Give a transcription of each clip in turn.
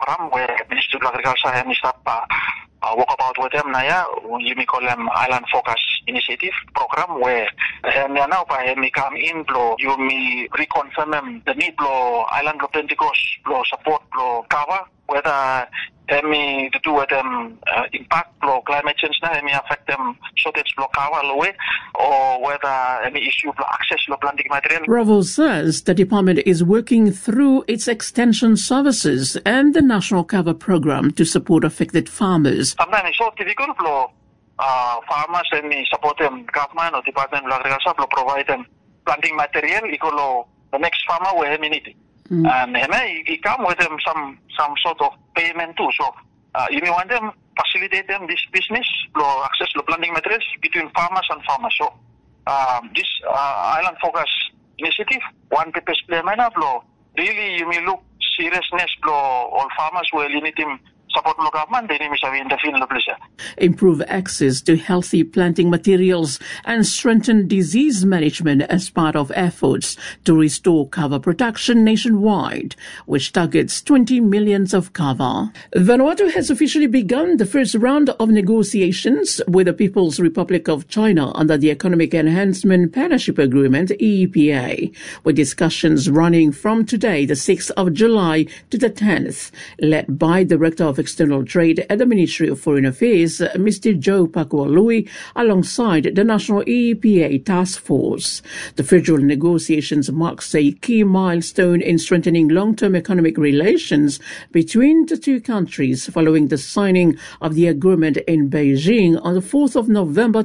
program where Ministry of Agriculture and Minister work about with them now. You may call them Island Focus Initiative program where now by me come in blow you may reconfirm them the need blow island blow Pentecost blow support blow cover whether me to do with them impact blow climate change now may affect them shortage blow cover away or whether any issue blow access blow planting material. Ravel says the department is working through its extension services and the National Cover Program to support affected farmers. Sometimes it's so difficult blow farmers and me support them government or Department of Agriculture blow provide them planting material equal the next farmer where he need it. And he come with them some sort of payment too. So you may want them facilitate them this business, access to planting materials between farmers and farmers. So this Island Focus Initiative, one purpose play really you may look seriousness all farmers will need him support the government, they need to intervene in the place. Improve access to healthy planting materials and strengthen disease management as part of efforts to restore cover production nationwide, which targets 20 million of cover. Vanuatu has officially begun the first round of negotiations with the People's Republic of China under the Economic Enhancement Partnership Agreement, EEPA, with discussions running from today, the 6th of July, to the 10th, led by Director of External Trade at the Ministry of Foreign Affairs, Mr. Joe Pakualui, alongside the National EEPA Task Force. The federal negotiations marks a key milestone in strengthening long-term economic relations between the two countries following the signing of the agreement in Beijing on the 4th of November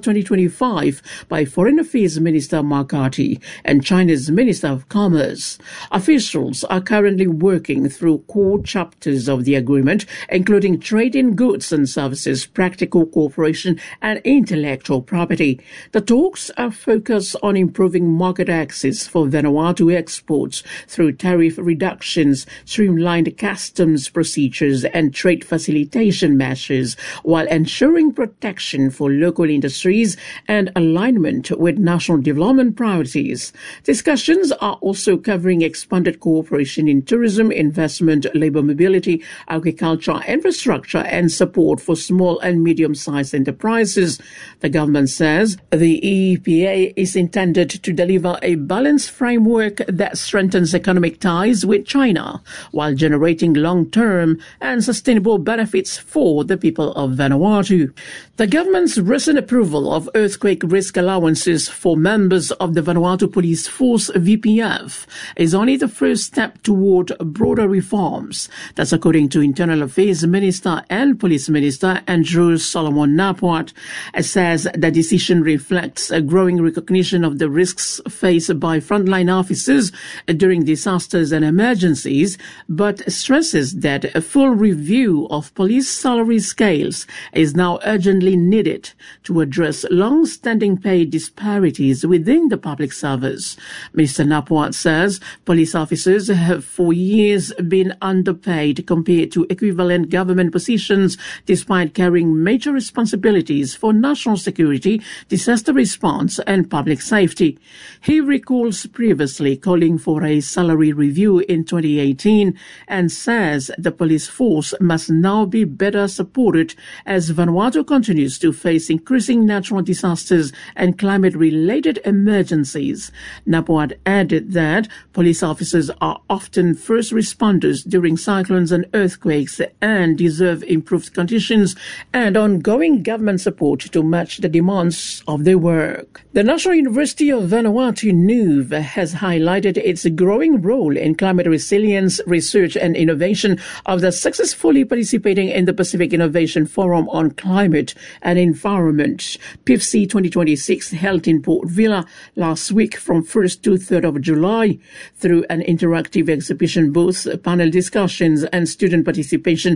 2025 by Foreign Affairs Minister Mark Carty and China's Minister of Commerce. Officials are currently working through core chapters of the agreement, including trade in goods and services, practical cooperation, and intellectual property. The talks are focused on improving market access for Vanuatu exports through tariff reductions, streamlined customs procedures, and trade facilitation measures, while ensuring protection for local industries and alignment with national development priorities. Discussions are also covering expanded cooperation in tourism, investment, labor mobility, agriculture, infrastructure, and support for small and medium-sized enterprises. The government says the EEPA is intended to deliver a balanced framework that strengthens economic ties with China while generating long-term and sustainable benefits for the people of Vanuatu. The government's recent approval of earthquake risk allowances for members of the Vanuatu Police Force VPF is only the first step toward broader reforms. That's according to Internal Affairs Minister and Police Minister Andrew Solomon Napuat. Says the decision reflects a growing recognition of the risks faced by frontline officers during disasters and emergencies, but stresses that a full review of police salary scales is now urgently needed to address long-standing pay disparities within the public service. Mr. Napuat says police officers have for years been underpaid compared to equivalent government positions, despite carrying major responsibilities for national security, disaster response, and public safety. He recalls previously calling for a salary review in 2018 and says the police force must now be better supported as Vanuatu continues to face increasing natural disasters and climate-related emergencies. Napuat added that police officers are often first responders during cyclones and earthquakes and deserve improved conditions and ongoing government support to match the demands of their work. The National University of Vanuatu, NUV, has highlighted its growing role in climate resilience, research and innovation after successfully participating in the Pacific Innovation Forum on Climate and Environment, PIFC 2026, held in Port Vila last week from 1st to 3rd of July. Through an interactive exhibition booth, panel discussions and student participation,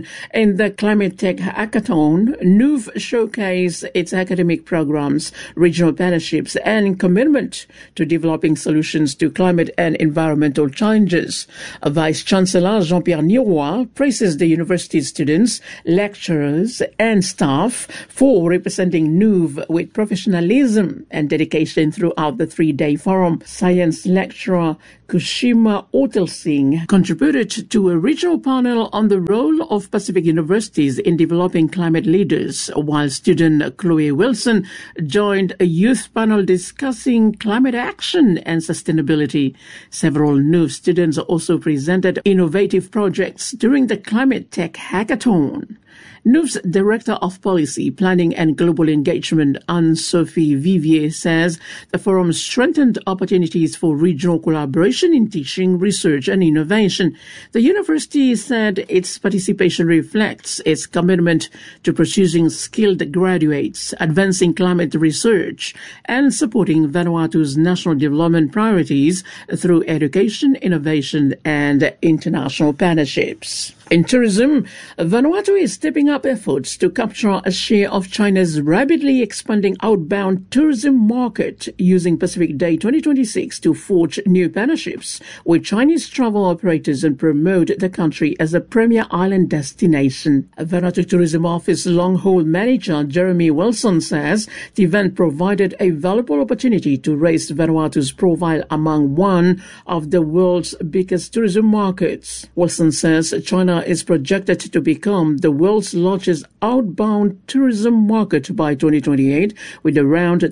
In the Climate Tech Hackathon, NUV showcased its academic programs, regional partnerships, and commitment to developing solutions to climate and environmental challenges. Vice Chancellor Jean-Pierre Niroy praises the university's students, lecturers, and staff for representing NUV with professionalism and dedication throughout the 3-day forum. Science lecturer Kushima Otel-Singh contributed to a regional panel on the role of Pacific universities in developing climate leaders, while student Chloe Wilson joined a youth panel discussing climate action and sustainability. Several new students also presented innovative projects during the Climate Tech Hackathon. NUV's Director of Policy, Planning and Global Engagement, Anne-Sophie Vivier, says the forum strengthened opportunities for regional collaboration in teaching, research and innovation. The university said its participation reflects its commitment to producing skilled graduates, advancing climate research, and supporting Vanuatu's national development priorities through education, innovation and international partnerships. In tourism, Vanuatu is stepping up efforts to capture a share of China's rapidly expanding outbound tourism market, using Pacific Day 2026 to forge new partnerships with Chinese travel operators and promote the country as a premier island destination. Vanuatu Tourism Office long-haul manager Jeremy Wilson says the event provided a valuable opportunity to raise Vanuatu's profile among one of the world's biggest tourism markets. Wilson says China is projected to become the world's largest outbound tourism market by 2028, with around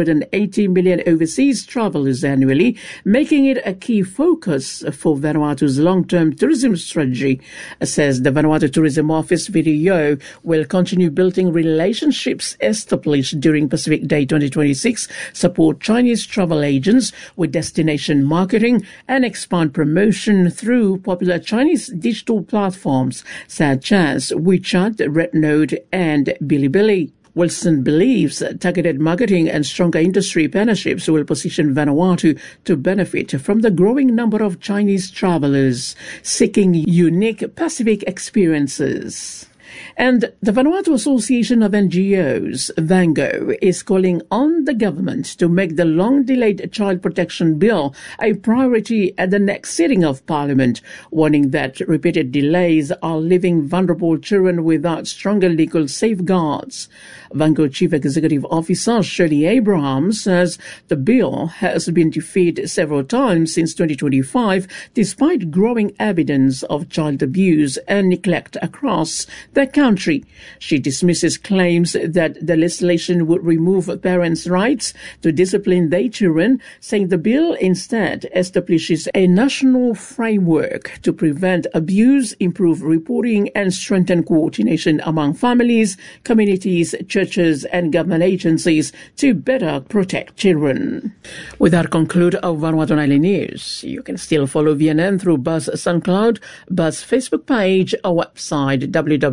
280 million overseas travelers annually, making it a key focus for Vanuatu's long-term tourism strategy. Says the Vanuatu Tourism Office, VTO will continue building relationships established during Pacific Day 2026, support Chinese travel agents with destination marketing, and expand promotion through popular Chinese digital platforms such as WeChat, RedNote, and Bilibili. Wilson believes targeted marketing and stronger industry partnerships will position Vanuatu to benefit from the growing number of Chinese travelers seeking unique Pacific experiences. And the Vanuatu Association of NGOs, VANGO, is calling on the government to make the long-delayed Child Protection Bill a priority at the next sitting of Parliament, warning that repeated delays are leaving vulnerable children without stronger legal safeguards. VANGO Chief Executive Officer Shirley Abraham says the bill has been defeated several times since 2025, despite growing evidence of child abuse and neglect across the country. She dismisses claims that the legislation would remove parents' rights to discipline their children, saying the bill instead establishes a national framework to prevent abuse, improve reporting, and strengthen coordination among families, communities, churches, and government agencies to better protect children. With that, conclude our Vanuatu Nightly News. You can still follow VNN through Buzz SoundCloud, Buzz Facebook page, our website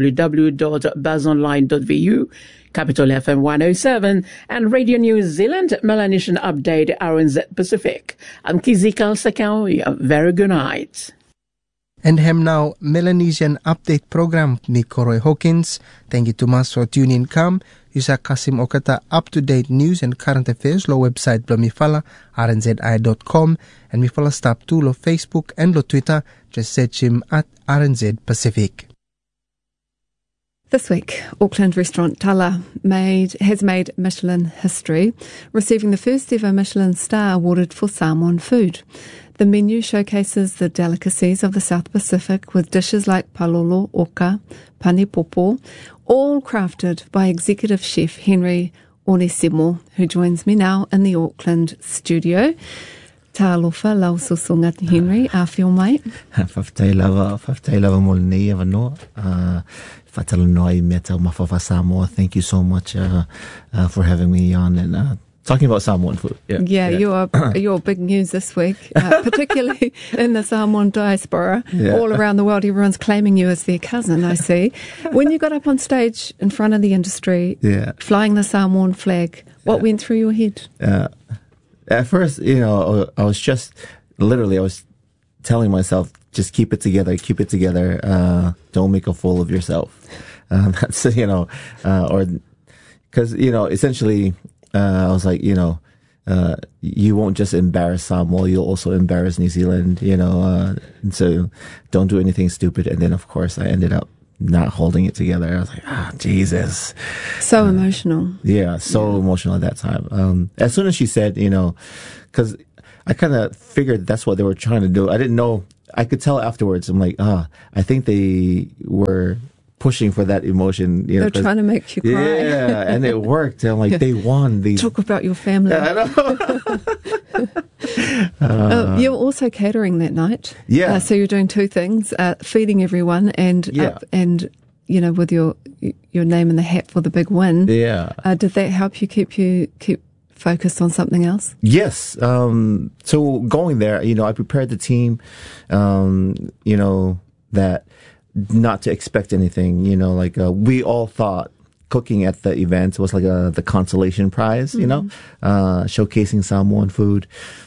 www.buzzonline.vu, Capital FM 107, and Radio New Zealand Melanesian Update RNZ Pacific. I'm Kizikal Sakau. Very good night. And hem now Melanesian Update program ni Koroy Hawkins. Thank you to mas for tuning come. Yusa Kasim Okata up-to-date news and current affairs lo website blo mifala rnzi.com and mifala stop to lo Facebook and lo Twitter. Just search him at RNZ Pacific. This week, Auckland restaurant Tala has made Michelin history, receiving the first ever Michelin star awarded for Samoan food. The menu showcases the delicacies of the South Pacific with dishes like palolo, oka, pane popo, all crafted by executive chef Henry Onesimo, who joins me now in the Auckland studio. Tālofa lau susunga Henry, awhio mai. Whaftai lava molnei ava no. Whatalanoa mea tau mawhawha Samoa. Thank you so much for having me on and talking about Samoan food. Yeah. You're big news this week, particularly in the Samoan diaspora. Yeah. All around the world, everyone's claiming you as their cousin, I see. When you got up on stage in front of the industry, flying the Samoan flag, what went through your head? At first, I was just, literally, I was telling myself, just keep it together, don't make a fool of yourself. That's, or because, essentially, I was like, you won't just embarrass Samoa, you'll also embarrass New Zealand, and so don't do anything stupid. And then, of course, I ended up not holding it together. I was like, Jesus. So emotional. Yeah, emotional at that time. As soon as she said, because I kind of figured that's what they were trying to do. I didn't know. I could tell afterwards. I'm like, I think they were pushing for that emotion. They're trying to make you cry. Yeah, and it worked. I'm like, they won. Talk about your family. Yeah, I know. You were also catering that night. Yeah. So you're doing two things: feeding everyone, and with your name in the hat for the big win. Yeah. Did that help you keep focused on something else? Yes. So going there, I prepared the team. That not to expect anything. We all thought cooking at the event was like the consolation prize. Showcasing Samoan food.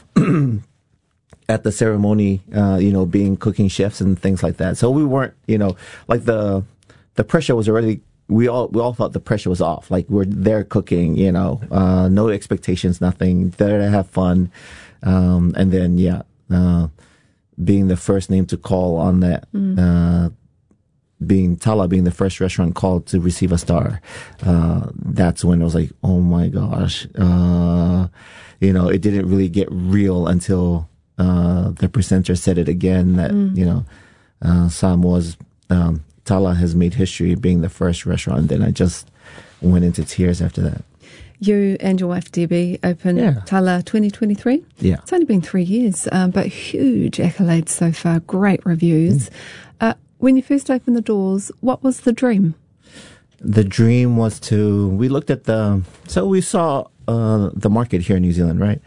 At the ceremony, being cooking chefs and things like that. So we weren't, like the pressure was already, we all thought the pressure was off. Like we're there cooking, no expectations, nothing, there to have fun. And then, being the first name to call on that, being Tala being the first restaurant called to receive a star. That's when it was like, oh my gosh, it didn't really get real until the presenter said it again that Samoa's Tala has made history being the first restaurant. And then I just went into tears after that. You and your wife Debbie opened Tala 2023. Yeah, it's only been 3 years, but huge accolades so far. Great reviews. When you first opened the doors, what was the dream? The dream was we looked at we saw the market here in New Zealand, right?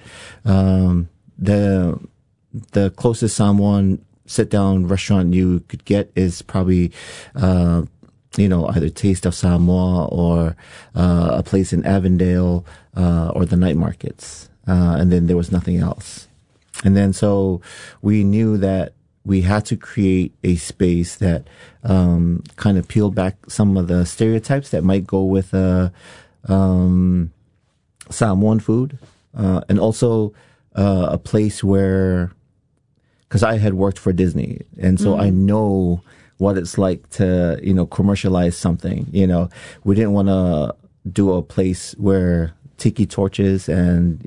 The closest Samoan sit-down restaurant you could get is probably, either Taste of Samoa or a place in Avondale or the night markets. And then there was nothing else. And then so we knew that we had to create a space that kind of peeled back some of the stereotypes that might go with Samoan food, and also a place where, because I had worked for Disney, and so I know what it's like to commercialize something. We didn't want to do a place where tiki torches and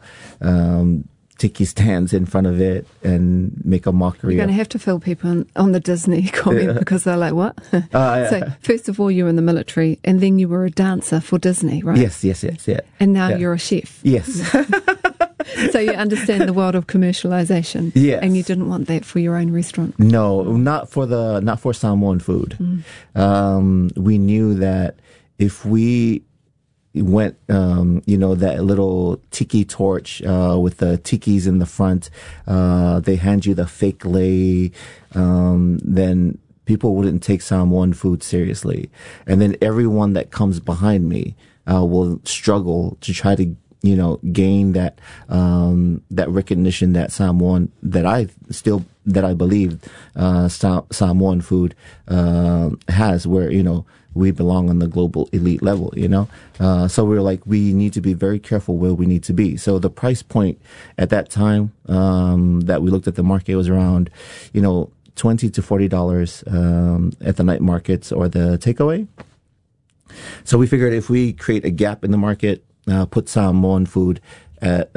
tiki stands in front of it and make a mockery. You're going to have to fill people on the Disney comment because they're like, what? So first of all, you were in the military and then you were a dancer for Disney, right? Yes. Yeah. And now you're a chef. Yes. So you understand the world of commercialization. Yes. And you didn't want that for your own restaurant. No, not for Samoan food. We knew that if we went, that little tiki torch with the tikis in the front, they hand you the fake lei, then people wouldn't take Samoan food seriously. And then everyone that comes behind me will struggle to try to gain that recognition that Samoan, that I believe Samoan food has, where we belong on the global elite level, so we were like, we need to be very careful where we need to be. So the price point at that time that we looked at the market was around $20 to $40 at the night markets or the takeaway. So we figured if we create a gap in the market, put Samoan food at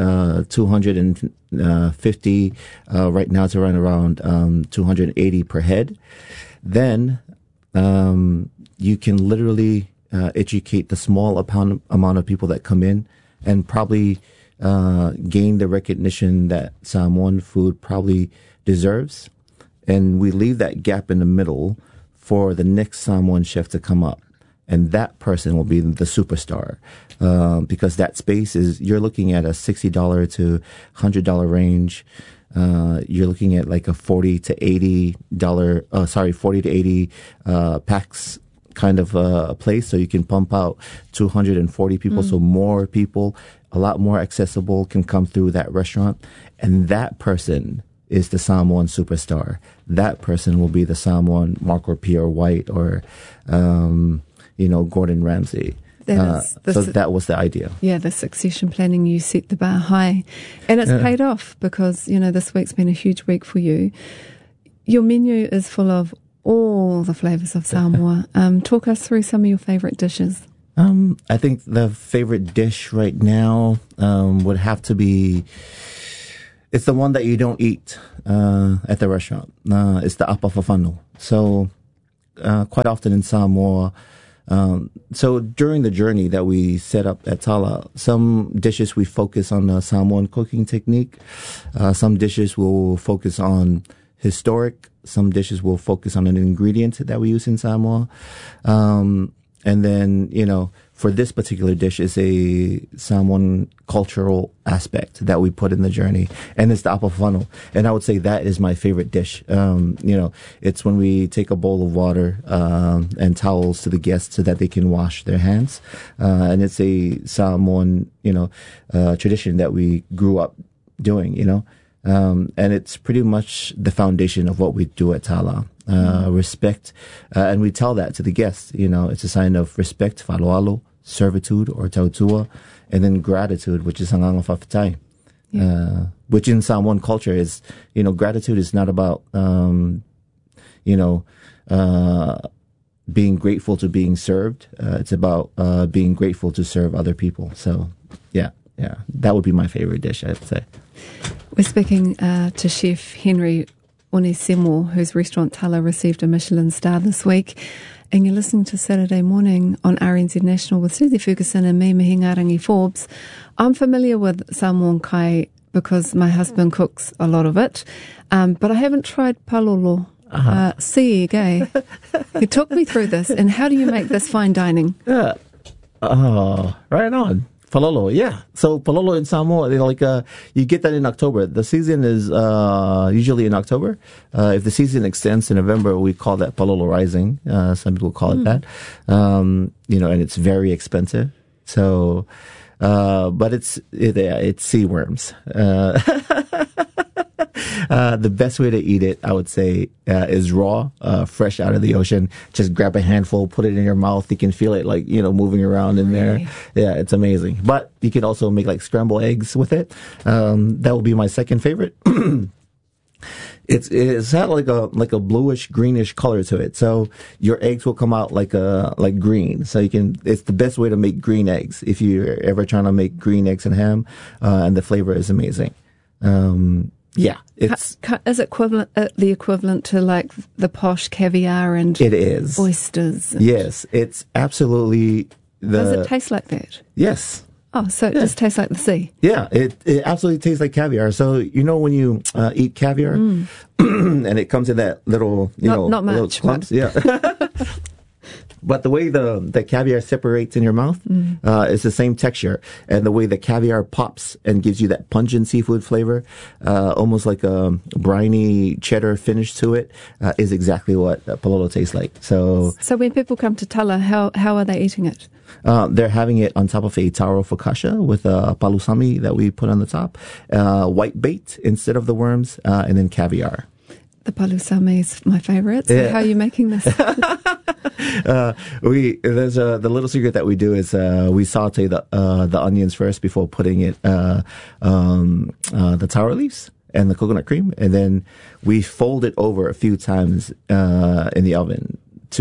$250. Right now it's around $280 per head. Then you can literally educate the small amount of people that come in and probably gain the recognition that Samoan food probably deserves. And we leave that gap in the middle for the next Samoan chef to come up. And that person will be the superstar, because that space you're looking at a $60 to $100 range. You're looking at like a $40 to $80 packs kind of a place. So you can pump out 240 people. So more people, a lot more accessible, can come through that restaurant. And that person is the Samoan superstar. That person will be the Samoan Marco Pierre White or, Gordon Ramsay. So that was the idea. Yeah, the succession planning, you set the bar high. And it's paid off because, this week's been a huge week for you. Your menu is full of all the flavours of Samoa. Talk us through some of your favourite dishes. I think the favorite dish right now would have to be, it's the one that you don't eat at the restaurant. It's the apafafano. So quite often in Samoa, so during the journey that we set up at Tala, some dishes we focus on the Samoan cooking technique. Some dishes will focus on historic. Some dishes will focus on an ingredient that we use in Samoa. And then, for this particular dish is a Samoan cultural aspect that we put in the journey. And it's the apafano. And I would say that is my favorite dish. It's when we take a bowl of water, and towels to the guests so that they can wash their hands. And it's a Samoan, tradition that we grew up doing, and it's pretty much the foundation of what we do at Tala. Respect, and we tell that to the guests. It's a sign of respect, faloalo, servitude, or tautua, and then gratitude, which is hangang fafitai. Which in Samoan culture is, gratitude is not about, being grateful to being served. It's about being grateful to serve other people. So, yeah, that would be my favorite dish, I'd say. We're speaking to Chef Henry Onesimo, whose restaurant Tala received a Michelin star this week. And you're listening to Saturday Morning on RNZ National with Susie Ferguson and me, Mihingarangi Forbes. I'm familiar with Samoan kai because my husband cooks a lot of it, but I haven't tried palolo. He took me through this. And how do you make this fine dining? Right on. Palolo, yeah. So palolo in Samoa, you get that in October. The season is usually in October. If the season extends to November, we call that palolo rising. Some people call it that. And it's very expensive. So, but it's sea worms. The best way to eat it, I would say, is raw, fresh out of the ocean. Just grab a handful, put it in your mouth. You can feel it moving around in there. Yeah, it's amazing. But you can also make scrambled eggs with it. That will be my second favorite. It's had like a bluish greenish color to it. So your eggs will come out like green. So it's the best way to make green eggs if you're ever trying to make green eggs and ham, and the flavor is amazing. Yeah, it's is it the equivalent to the posh caviar and it is oysters? Yes, it's absolutely Does it taste like that? Yes. Oh, so it just tastes like the sea. Yeah, it absolutely tastes like caviar. So when you eat caviar, and it comes in that little not much little clumps, yeah. But the way the caviar separates in your mouth is the same texture. And the way the caviar pops and gives you that pungent seafood flavor, almost like a briny cheddar finish to it, is exactly what palolo tastes like. So when people come to Tala, how are they eating it? They're having it on top of a taro focaccia with a palusami that we put on the top, white bait instead of the worms, and then caviar. The palusami is my favorite. So how are you making this? There's the little secret that we do is we saute the onions first before putting it the taro leaves and the coconut cream, and then we fold it over a few times in the oven.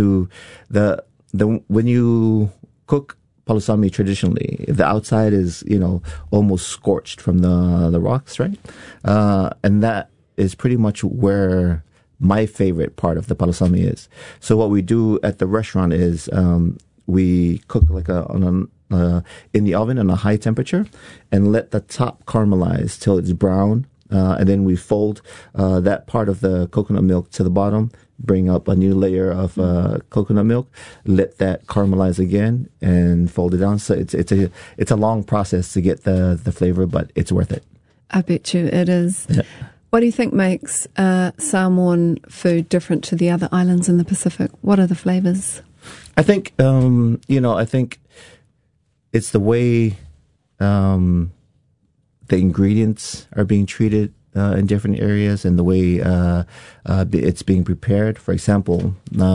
When you cook palusami traditionally, the outside is almost scorched from the rocks, right? And that is pretty much where my favorite part of the palusami is. So what we do at the restaurant is we cook in the oven on a high temperature and let the top caramelize till it's brown, and then we fold that part of the coconut milk to the bottom, bring up a new layer of coconut milk, let that caramelize again, and fold it down. So it's a long process to get the flavor, but it's worth it. I bet you it is. Yeah. What do you think makes Samoan food different to the other islands in the Pacific? What are the flavors? I think, I think it's the way the ingredients are being treated. in different areas and the way it's being prepared. For example,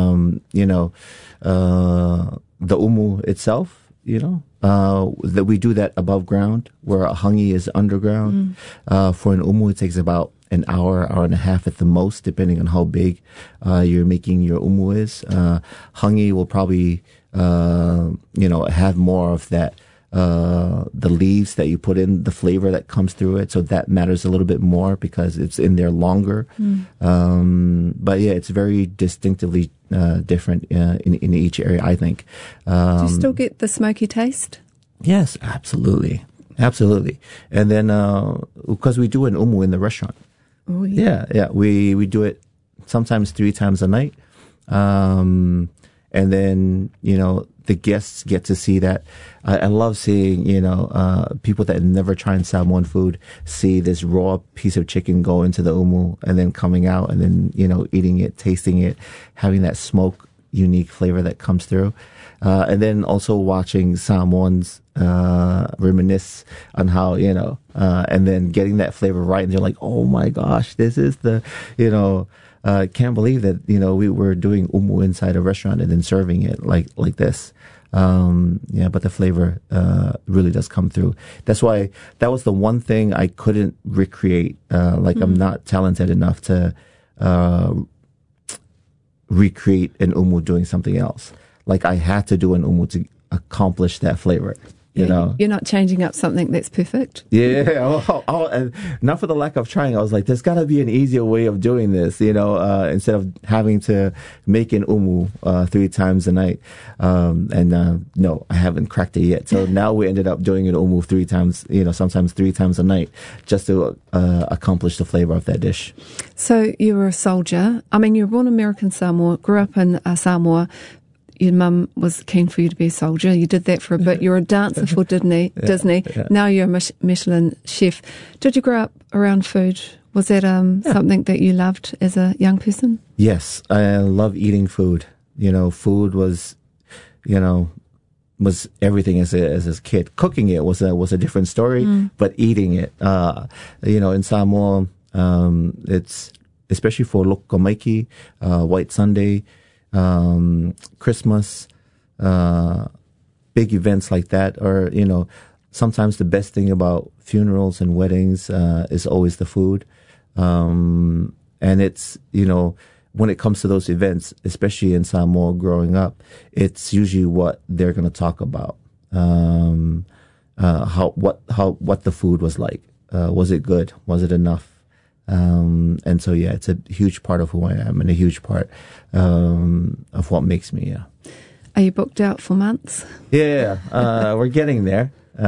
the umu itself, that we do that above ground, where a hangi is underground. For an umu, it takes about an hour and a half at the most, depending on how big you're making your umu is. Hangi will probably, have more of that, the leaves that you put in, the flavor that comes through it. So that matters a little bit more because it's in there longer. But yeah, it's very distinctively different in each area, I think. Do you still get the smoky taste? Yes, absolutely. Absolutely. And then, because we do an umu in the restaurant. Oh, yeah. Yeah. We do it sometimes 3 times a night. And then, the guests get to see that. I love seeing, people that never tried Samoan food see this raw piece of chicken go into the umu and then coming out and then, eating it, tasting it, having that smoke, unique flavor that comes through. And then also watching Samoans reminisce on how, and then getting that flavor right. And they're like, oh my gosh, this is the, can't believe that, we were doing umu inside a restaurant and then serving it like this. But the flavor really does come through. That's why that was the one thing I couldn't recreate. I'm not talented enough to recreate an umu doing something else. Like I had to do an umu to accomplish that flavor. You're not changing up something that's perfect. Yeah, not for the lack of trying. I was like, there's got to be an easier way of doing this, instead of having to make an umu 3 times a night. No, I haven't cracked it yet. So now we ended up doing an umu 3 times, sometimes 3 times a night, just to accomplish the flavor of that dish. So you were a soldier. I mean, you were born in American Samoa, grew up in Samoa. Your mum was keen for you to be a soldier. You did that for a bit. You were a dancer for Disney. Yeah. Now you're a Michelin chef. Did you grow up around food? Was that something that you loved as a young person? Yes, I love eating food. Food was, was everything as a kid. Cooking it was a different story, but eating it, in Samoa, it's especially for Lokomaiki, White Sunday. Christmas, big events like that, or, sometimes the best thing about funerals and weddings, is always the food. And it's, when it comes to those events, especially in Samoa growing up, it's usually what they're going to talk about. What the food was like. Was it good? Was it enough? And so, yeah, it's a huge part of who I am and a huge part of what makes me, yeah. Are you booked out for months? Yeah, we're getting there.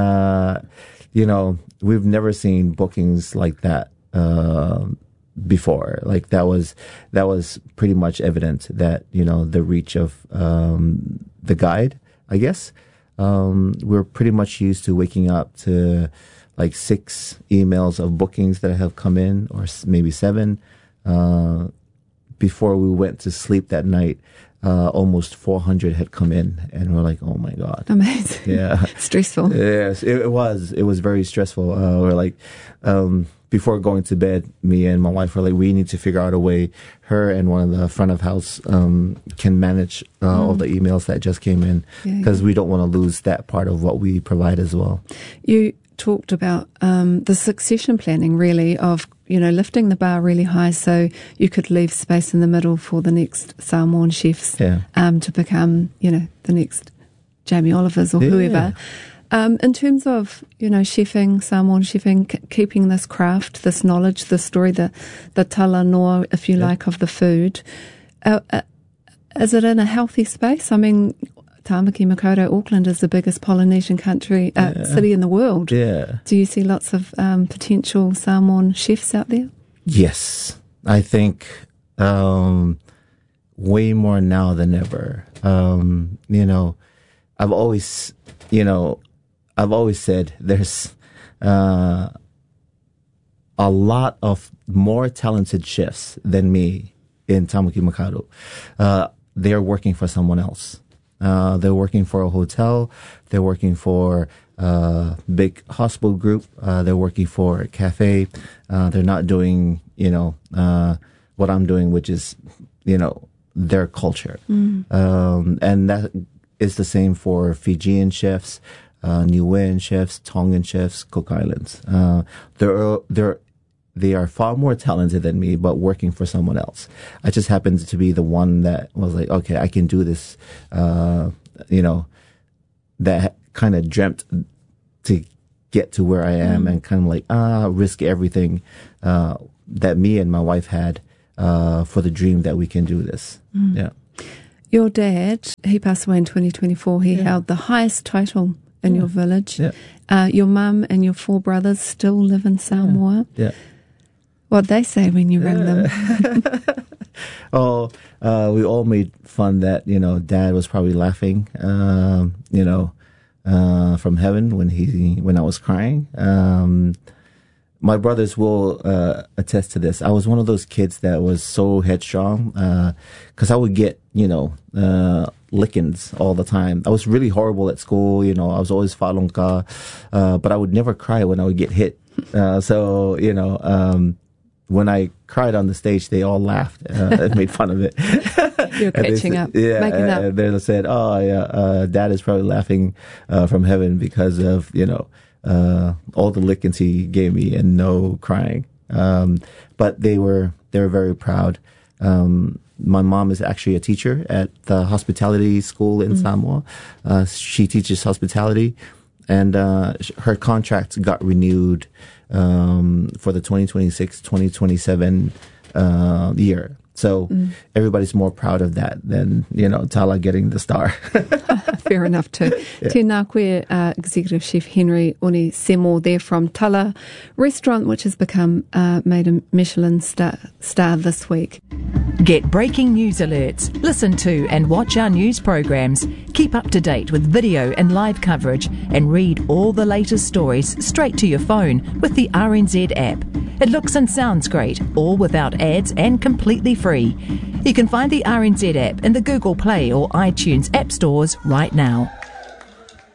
We've never seen bookings like that before. Like that was pretty much evident that, the reach of the guide, I guess. We're pretty much used to waking up to like 6 emails of bookings that have come in, or maybe 7. Before we went to sleep that night, almost 400 had come in, and we're like, oh my God. Amazing. Yeah. Stressful. Yes, it was. It was very stressful. We're like, before going to bed, me and my wife were like, we need to figure out a way. Her and one of the front of house can manage all the emails that just came in, because we don't want to lose that part of what we provide as well. You talked about the succession planning, really, of lifting the bar really high so you could leave space in the middle for the next Samoan chefs to become the next Jamie Olivers or whoever. In terms of chefing, Samoan chefing, keeping this craft, this knowledge, the story, the tala noa, if you like, of the food, is it in a healthy space? I mean, Tāmaki Makaurau, Auckland is the biggest Polynesian country city in the world. Yeah. Do you see lots of potential Samoan chefs out there? Yes, I think way more now than ever. I've always said there's a lot of more talented chefs than me in Tāmaki Makaurau. They're working for someone else. They're working for a hotel. They're working for big hospital group. They're working for a cafe. They're not doing, what I'm doing, which is, their culture. And that is the same for Fijian chefs, Niuean chefs, Tongan chefs, Cook Islands. They are far more talented than me, but working for someone else. I just happened to be the one that was like, okay, I can do this, that kind of dreamt to get to where I am and kind of like, risk everything that me and my wife had for the dream that we can do this. Yeah. Your dad, he passed away in 2024. He held the highest title in your village. Yeah. Your mum and your 4 brothers still live in Samoa. Yeah. What'd they say when you rang them? We all made fun that, Dad was probably laughing, from heaven when I was crying. My brothers will attest to this. I was one of those kids that was so headstrong, because I would get, lickings all the time. I was really horrible at school. I was always falongka, but I would never cry when I would get hit. When I cried on the stage, they all laughed and made fun of it. You're catching up, making up. They said, Dad is probably laughing from heaven because of, all the lickings he gave me and no crying. But they were very proud. My mom is actually a teacher at the hospitality school in Samoa. She teaches hospitality, and her contract got renewed for the 2026-2027 year. So everybody's more proud of that than, Tala getting the star. Fair enough too. Yeah. Tēnā koe, Executive Chef Henry Oni Semo there from Tala Restaurant, which has become made a Michelin star this week. Get breaking news alerts, listen to and watch our news programs, keep up to date with video and live coverage, and read all the latest stories straight to your phone with the RNZ app. It looks and sounds great, all without ads and completely free. You can find the RNZ app in the Google Play or iTunes app stores right now.